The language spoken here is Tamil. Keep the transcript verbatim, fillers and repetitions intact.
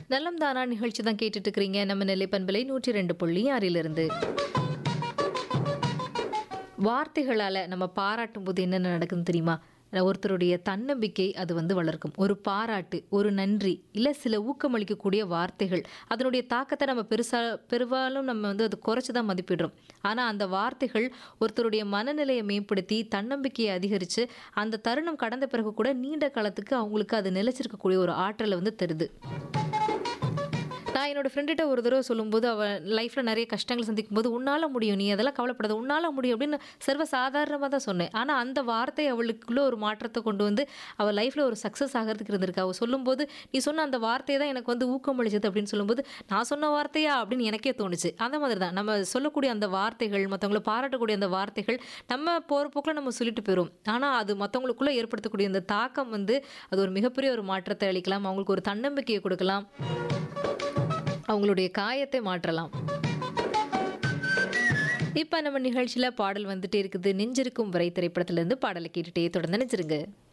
நலம் தானா நிகழ்ச்சி தான் கேட்டுட்டு இருக்கிறீங்க. நம்ம நெல்லை பண்பலை நூற்றி ரெண்டு புள்ளி ஆறிலிருந்து வார்த்தைகளால் நம்ம பாராட்டும் போது என்னென்ன நடக்குதுன்னு தெரியுமா? ஒருத்தருடைய தன்னம்பிக்கை அது வந்து வளர்க்கும். ஒரு பாராட்டு, ஒரு நன்றி, இல்லை சில ஊக்கமளிக்கக்கூடிய வார்த்தைகள், அதனுடைய தாக்கத்தை நம்ம பெருசா பெரும்பாலும் நம்ம வந்து அது குறைச்சி தான் மதிப்பிடுறோம். ஆனால் அந்த வார்த்தைகள் ஒருத்தருடைய மனநிலையை மேம்படுத்தி தன்னம்பிக்கையை அதிகரித்து அந்த தருணம் கடந்த பிறகு கூட நீண்ட காலத்துக்கு அவங்களுக்கு அது நிலைச்சிருக்கக்கூடிய ஒரு ஆற்றலை வந்து தருது. நான் என்னோட ஃப்ரெண்டுகிட்ட ஒரு தடவை சொல்லும்போது, அவள் லைஃப்பில் நிறைய கஷ்டங்கள் சந்திக்கும் போது, உன்னால் முடியும், நீ அதெல்லாம் கவலைப்படாத, உன்னால் முடியும் அப்படின்னு சர்வ சாதாரணமாக தான் சொன்னேன். ஆனால் அந்த வார்த்தை அவளுக்குள்ள ஒரு மாற்றத்தை கொண்டு வந்து அவள் லைஃப்பில் ஒரு சக்ஸஸ் ஆகிறதுக்கு இருந்திருக்கு. அவள் சொல்லும்போது, நீ சொன்ன அந்த வார்த்தை தான் எனக்கு வந்து ஊக்கமளிச்சது அப்படின்னு சொல்லும்போது, நான் சொன்ன வார்த்தையா அப்படின்னு எனக்கே தோணுச்சு. அந்த மாதிரி தான் நம்ம சொல்லக்கூடிய அந்த வார்த்தைகள், மற்றவங்களை பாராட்டக்கூடிய அந்த வார்த்தைகள் நம்ம போகிற போக்கில் நம்ம சொல்லிட்டு போயிடும். ஆனால் அது மற்றவங்களுக்குள்ளே ஏற்படுத்தக்கூடிய அந்த தாக்கம் வந்து அது ஒரு மிகப்பெரிய ஒரு மாற்றத்தை அளிக்கலாம். அவங்களுக்கு ஒரு தன்னம்பிக்கையை கொடுக்கலாம், அவங்களுடைய காயத்தை மாற்றலாம். இப்போ நம்ம நிகழ்ச்சியில் பாடல் வந்துட்டே இருக்குது. நெஞ்சிருக்கும் வரை திரைப்படத்திலிருந்து பாடலை கேட்டுட்டே தொடர்ந்து நினைச்சிருங்க.